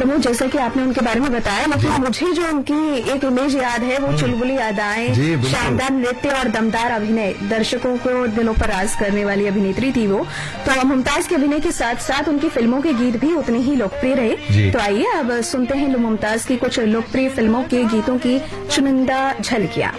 प्रमोद, जैसा कि आपने उनके बारे में बताया, लेकिन मुझे जो उनकी एक इमेज याद है वो चुलबुली यादाएं, शानदार नृत्य और दमदार अभिनय, दर्शकों को दिलों पर राज करने वाली अभिनेत्री थी वो। तो मुमताज के अभिनय के साथ साथ उनकी फिल्मों के गीत भी उतने ही लोकप्रिय रहे। तो आइए अब सुनते हैं मुमताज की कुछ लोकप्रिय फिल्मों के गीतों की चुनिंदा झलकियां।